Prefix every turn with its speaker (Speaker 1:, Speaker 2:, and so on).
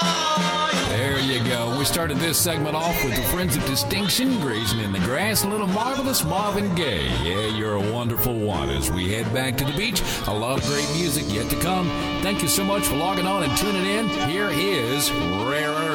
Speaker 1: There you go. We started this segment off with the Friends of Distinction, Grazing in the Grass, and little marvelous Marvin Gaye. Yeah, you're a wonderful one. As we head back to the beach, a lot of great music yet to come. Thank you so much for logging on and tuning in. Here is Rare Earth.